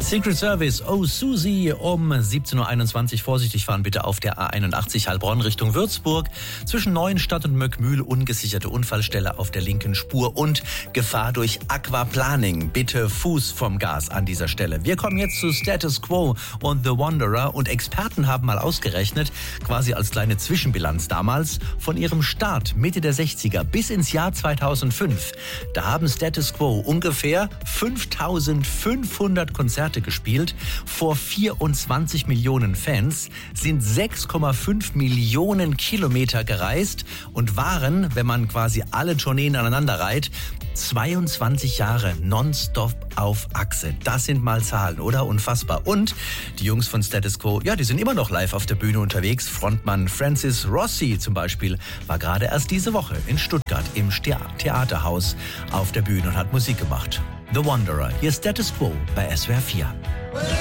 Secret Service, oh Susie, um 17.21 Uhr. Vorsichtig fahren bitte auf der A81 Heilbronn Richtung Würzburg. Zwischen Neuenstadt und Möckmühl ungesicherte Unfallstelle auf der linken Spur und Gefahr durch Aquaplaning. Bitte Fuß vom Gas an dieser Stelle. Wir kommen jetzt zu Status Quo und The Wanderer und Experten haben mal ausgerechnet, quasi als kleine Zwischenbilanz damals, von ihrem Start Mitte der 60er bis ins Jahr 2005. Da haben Status Quo ungefähr 5.500 Konzerte gespielt, vor 24 Millionen Fans, sind 6,5 Millionen Kilometer gereist und waren, wenn man quasi alle Tourneen aneinander reiht, 22 Jahre nonstop auf Achse. Das sind mal Zahlen, oder? Unfassbar. Und die Jungs von Status Quo, ja, die sind immer noch live auf der Bühne unterwegs. Frontmann Francis Rossi zum Beispiel war gerade erst diese Woche in Stuttgart im Theaterhaus auf der Bühne und hat Musik gemacht. The Wanderer, hier Status Quo bei SWR 4.